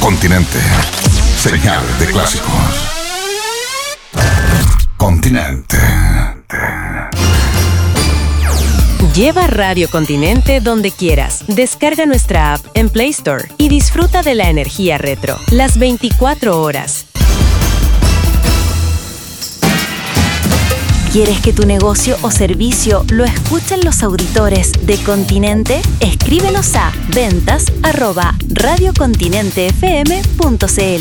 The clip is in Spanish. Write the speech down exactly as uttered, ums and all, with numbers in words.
Continente. Señal de clásicos. Continente. Lleva Radio Continente donde quieras. Descarga nuestra app en Play Store y disfruta de la energía retro las veinticuatro horas. ¿Quieres que tu negocio o servicio lo escuchen los auditores de Continente? Escríbenos a ventas arroba radiocontinentefm punto cl.